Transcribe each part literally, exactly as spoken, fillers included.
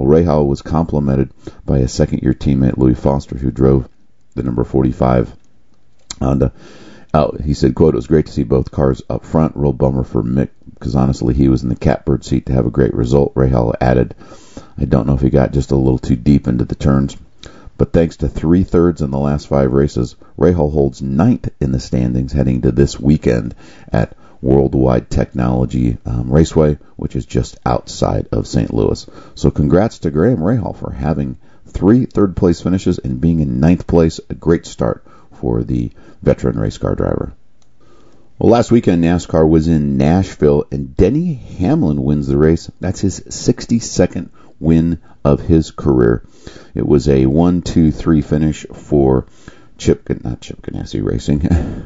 Well, Rahal was complimented by his second-year teammate, Louis Foster, who drove the number forty-five Honda. Uh, he said, quote, "It was great to see both cars up front. Real bummer for Mick, because honestly, he was in the catbird seat to have a great result." Rahal added, "I don't know if he got just a little too deep into the turns, but thanks to three thirds in the last five races, Rahal holds ninth in the standings heading to this weekend at Worldwide Technology um, Raceway, which is just outside of Saint Louis. So congrats to Graham Rahal for having three third-place finishes and being in ninth place. A great start for the veteran race car driver. Well, last weekend NASCAR was in Nashville, and Denny Hamlin wins the race. That's his sixty-second win of his career. It was a one two three finish for Chip, not Chip Ganassi Racing,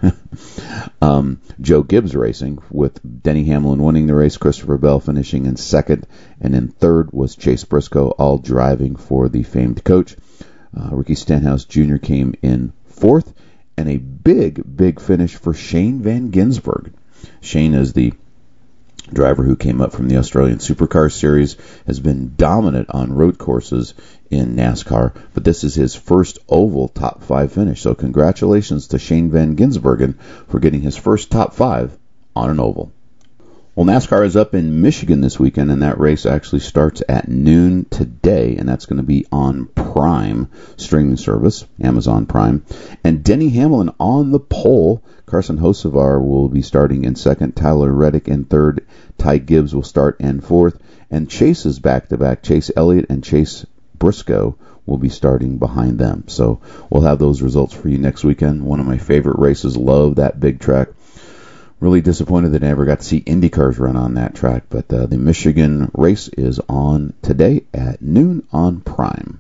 um, Joe Gibbs Racing, with Denny Hamlin winning the race, Christopher Bell finishing in second, and in third was Chase Briscoe, all driving for the famed coach. Uh, Ricky Stenhouse Junior came in fourth, and a big, big finish for Shane Van Gisbergen. Shane is the driver who came up from the Australian Supercar Series, has been dominant on road courses in NASCAR, but this is his first oval top five finish. So congratulations to Shane Van Gisbergen for getting his first top five on an oval. Well, NASCAR is up in Michigan this weekend, and that race actually starts at noon today, and that's going to be on Prime streaming service, Amazon Prime. And Denny Hamlin on the pole. Carson Hocevar will be starting in second, Tyler Reddick in third, Ty Gibbs will start in fourth, and Chase is back-to-back. Chase Elliott and Chase Briscoe will be starting behind them. So we'll have those results for you next weekend. One of my favorite races. Love that big track. Really disappointed that I never got to see Indy cars run on that track, but uh, the Michigan race is on today at noon on Prime.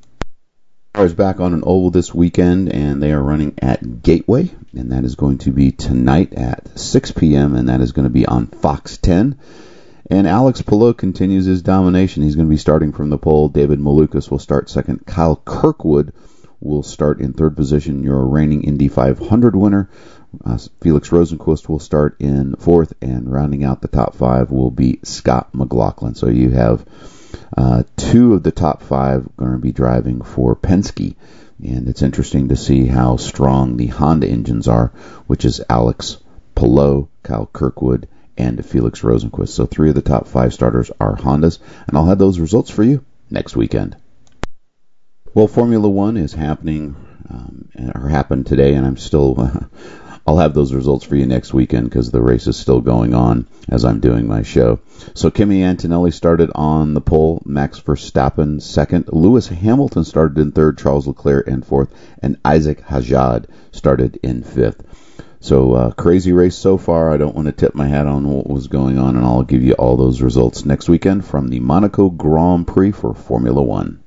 Cars back on an oval this weekend, and they are running at Gateway, and that is going to be tonight at six p.m., and that is going to be on Fox ten. And Alex Palou continues his domination. He's going to be starting from the pole. David Malukas will start second. Kyle Kirkwood will start in third position, your reigning Indy five hundred winner. Uh, Felix Rosenquist will start in fourth, and rounding out the top five will be Scott McLaughlin. So you have uh, two of the top five going to be driving for Penske, and it's interesting to see how strong the Honda engines are, which is Alex Palou, Kyle Kirkwood, and Felix Rosenquist. So three of the top five starters are Hondas, and I'll have those results for you next weekend. Well, Formula One is happening, um, or happened today, and I'm still... Uh, I'll have those results for you next weekend because the race is still going on as I'm doing my show. So Kimi Antonelli started on the pole, Max Verstappen second, Lewis Hamilton started in third, Charles Leclerc in fourth, and Isaac Hajjad started in fifth. So uh, crazy race so far. I don't want to tip my hat on what was going on, and I'll give you all those results next weekend from the Monaco Grand Prix for Formula One.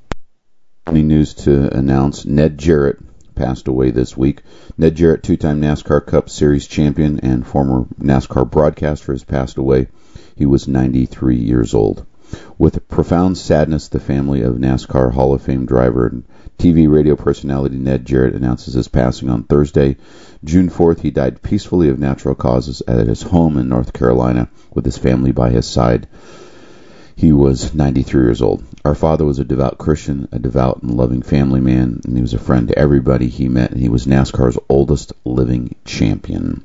Any news to announce? Ned Jarrett passed away this week. Ned Jarrett, two-time NASCAR Cup Series champion and former NASCAR broadcaster, has passed away. He was ninety-three years old. With profound sadness, the family of NASCAR Hall of Fame driver and T V radio personality Ned Jarrett announces his passing on Thursday, June fourth. He died peacefully of natural causes at his home in North Carolina with his family by his side. He was ninety-three years old. Our father was a devout Christian, a devout and loving family man, and he was a friend to everybody he met, and he was NASCAR's oldest living champion.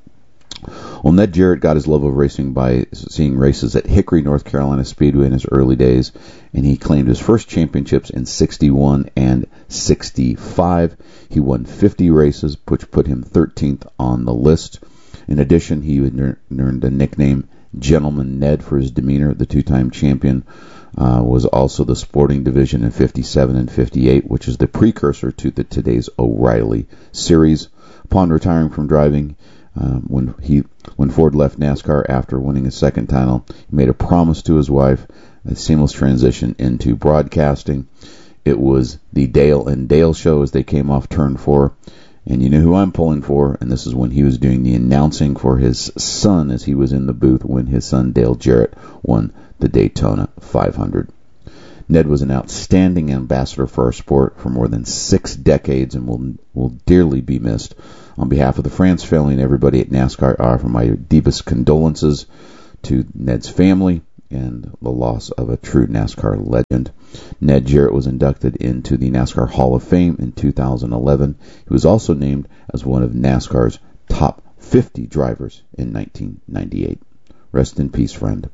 Well, Ned Jarrett got his love of racing by seeing races at Hickory, North Carolina Speedway in his early days, and he claimed his first championships in sixty-one and sixty-five. He won fifty races, which put him thirteenth on the list. In addition, he earned a nickname Gentleman Ned for his demeanor. The two-time champion uh, was also the sporting division in fifty-seven and fifty-eight, which is the precursor to the today's O'Reilly Series. Upon retiring from driving, um, when he when Ford left NASCAR after winning his second title, he made a promise to his wife, a seamless transition into broadcasting. It was the Dale and Dale show as they came off turn four. And you know who I'm pulling for, and this is when he was doing the announcing for his son as he was in the booth when his son Dale Jarrett won the Daytona five hundred. Ned was an outstanding ambassador for our sport for more than six decades and will will dearly be missed. On behalf of the France family and everybody at NASCAR, I offer my deepest condolences to Ned's family and the loss of a true NASCAR legend. Ned Jarrett was inducted into the NASCAR Hall of Fame in two thousand eleven. He was also named as one of NASCAR's top fifty drivers in nineteen ninety-eight. Rest in peace, friend.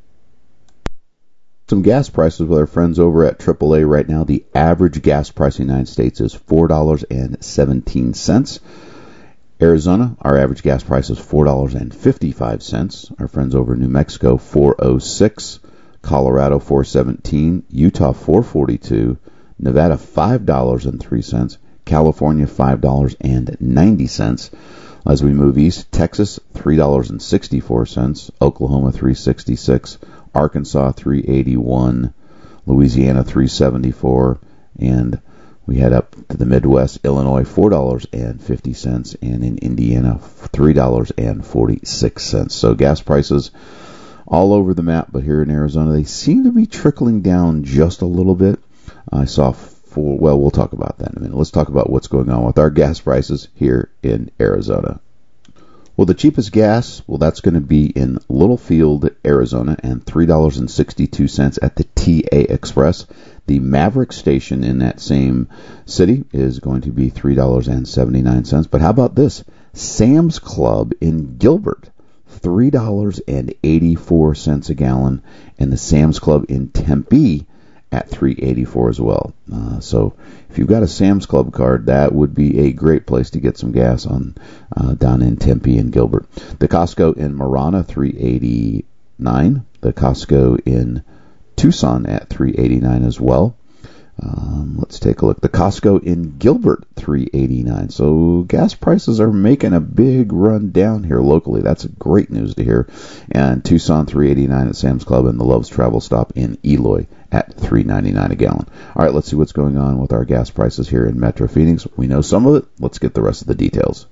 Some gas prices with our friends over at triple A right now. The average gas price in the United States is four dollars and seventeen cents. Arizona, our average gas price is four dollars and fifty-five cents. Our friends over in New Mexico, four dollars and six cents. Colorado, four dollars and seventeen cents. Utah, four dollars and forty-two cents. Nevada, five dollars and three cents. California, five dollars and ninety cents. As we move east, Texas, three dollars and sixty-four cents. Oklahoma, three dollars and sixty-six cents. Arkansas, three dollars and eighty-one cents. Louisiana, three dollars and seventy-four cents. And we head up to the Midwest, Illinois, four dollars and fifty cents. And in Indiana, three dollars and forty-six cents. So gas prices all over the map, but here in Arizona, they seem to be trickling down just a little bit. I saw four, well, we'll talk about that in a minute. Let's talk about what's going on with our gas prices here in Arizona. Well, the cheapest gas, well, that's going to be in Littlefield, Arizona, and three dollars and sixty-two cents at the T A Express. The Maverick station in that same city is going to be three dollars and seventy-nine cents. But how about this? Sam's Club in Gilbert, three dollars and eighty-four cents a gallon, and the Sam's Club in Tempe at three dollars and eighty-four cents as well. Uh, so if you've got a Sam's Club card, that would be a great place to get some gas on uh, down in Tempe and Gilbert. The Costco in Marana, three dollars and eighty-nine cents. The Costco in Tucson at three dollars and eighty-nine cents as well. Um, let's take a look. The Costco in Gilbert, three dollars and eighty-nine cents. So gas prices are making a big run down here locally. That's great news to hear. And Tucson, three dollars and eighty-nine cents at Sam's Club, and the Love's Travel Stop in Eloy at three dollars and ninety-nine cents a gallon. All right, let's see what's going on with our gas prices here in Metro Phoenix. We know some of it. Let's get the rest of the details.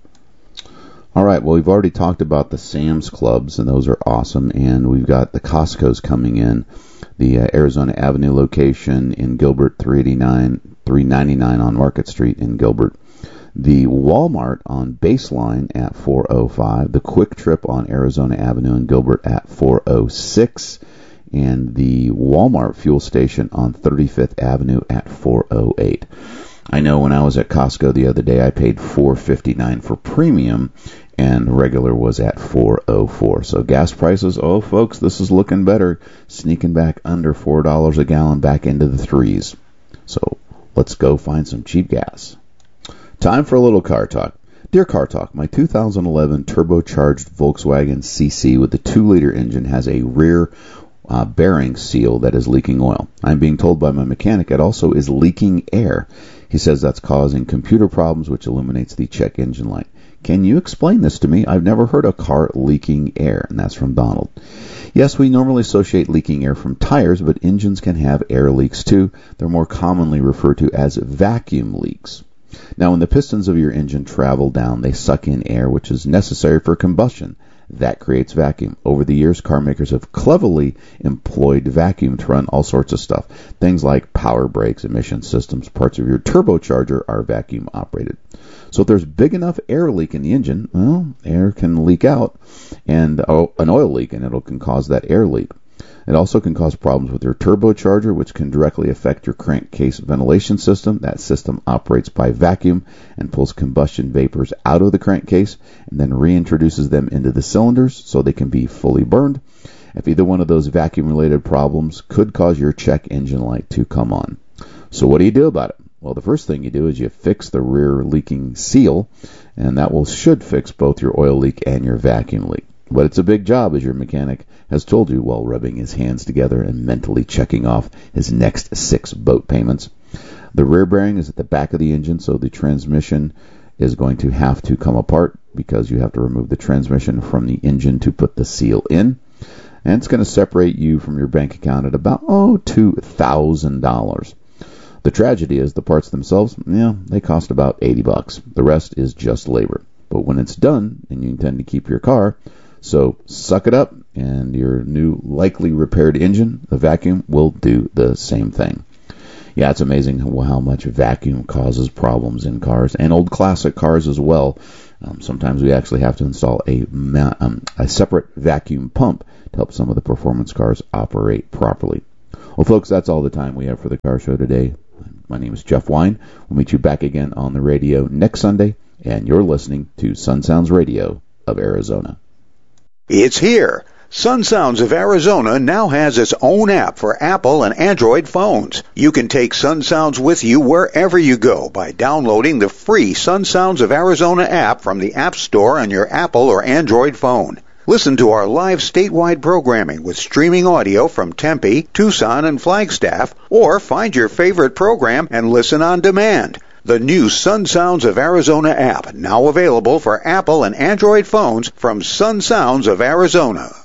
All right, well, we've already talked about the Sam's Clubs, and those are awesome. And we've got the Costco's coming in. The uh, Arizona Avenue location in Gilbert, three dollars and eighty-nine cents, three dollars and ninety-nine cents on Market Street in Gilbert. The Walmart on Baseline at four dollars and five cents. The Quick Trip on Arizona Avenue in Gilbert at four dollars and six cents. And the Walmart fuel station on thirty-fifth Avenue at four dollars and eight cents. I know when I was at Costco the other day, I paid four dollars and fifty-nine cents for premium, and regular was at four dollars and four cents. So gas prices, oh, folks, this is looking better, sneaking back under four dollars a gallon, back into the threes. So let's go find some cheap gas. Time for a little car talk. Dear Car Talk, my two thousand eleven turbocharged Volkswagen C C with the two liter engine has a rear Uh, bearing seal that is leaking oil. I'm being told by my mechanic it also is leaking air. He says that's causing computer problems, which illuminates the check engine light. Can you explain this to me? I've never heard a car leaking air. And that's from Donald. Yes, we normally associate leaking air from tires, but engines can have air leaks too. They're more commonly referred to as vacuum leaks. Now, when the pistons of your engine travel down, they suck in air, which is necessary for combustion. That creates vacuum. Over the years, car makers have cleverly employed vacuum to run all sorts of stuff. Things like power brakes, emission systems, parts of your turbocharger are vacuum operated. So if there's big enough air leak in the engine, well, air can leak out, and oh, an oil leak, and it can cause that air leak. It also can cause problems with your turbocharger, which can directly affect your crankcase ventilation system. That system operates by vacuum and pulls combustion vapors out of the crankcase and then reintroduces them into the cylinders so they can be fully burned. If either one of those vacuum-related problems could cause your check engine light to come on. So what do you do about it? Well, the first thing you do is you fix the rear leaking seal, and that will should fix both your oil leak and your vacuum leak. But it's a big job, as your mechanic has told you while rubbing his hands together and mentally checking off his next six boat payments. The rear bearing is at the back of the engine, so the transmission is going to have to come apart because you have to remove the transmission from the engine to put the seal in. And it's going to separate you from your bank account at about, oh, two thousand dollars. The tragedy is the parts themselves, yeah, they cost about eighty bucks. The rest is just labor. But when it's done, and you intend to keep your car, so suck it up, and your new, likely repaired engine, the vacuum, will do the same thing. Yeah, it's amazing how much vacuum causes problems in cars, and old classic cars as well. Um, sometimes we actually have to install a, ma- um, a separate vacuum pump to help some of the performance cars operate properly. Well, folks, that's all the time we have for the car show today. My name is Jeff Wine. We'll meet you back again on the radio next Sunday, and you're listening to Sun Sounds Radio of Arizona. It's here. Sun Sounds of Arizona now has its own app for Apple and Android phones. You can take Sun Sounds with you wherever you go by downloading the free Sun Sounds of Arizona app from the App Store on your Apple or Android phone. Listen to our live statewide programming with streaming audio from Tempe, Tucson, and Flagstaff, or find your favorite program and listen on demand. The new Sun Sounds of Arizona app, now available for Apple and Android phones from Sun Sounds of Arizona.